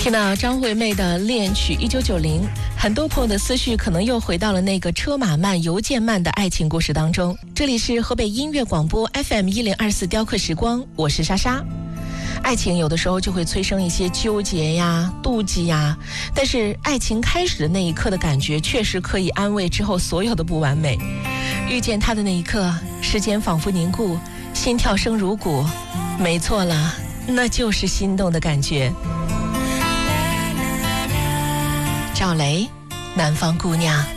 听到张惠妹的恋曲1990，很多朋友的思绪可能又回到了那个车马慢邮件慢的爱情故事当中。这里是河北音乐广播 FM1024雕刻时光，我是莎莎。爱情有的时候就会催生一些纠结呀、妒忌呀，但是爱情开始的那一刻的感觉确实可以安慰之后所有的不完美。遇见他的那一刻，时间仿佛凝固，心跳声如鼓，没错了，那就是心动的感觉。赵雷，南方姑娘。